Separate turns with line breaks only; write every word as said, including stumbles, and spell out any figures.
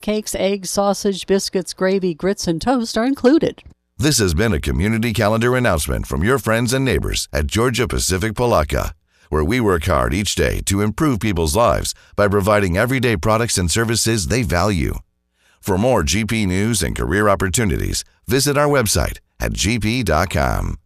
Cakes, eggs, sausage, biscuits, gravy, grits, and toast are included.
This has been a community calendar announcement from your friends and neighbors at Georgia Pacific Palatka, where we work hard each day to improve people's lives by providing everyday products and services they value. For more G P news and career opportunities, visit our website at g p dot com.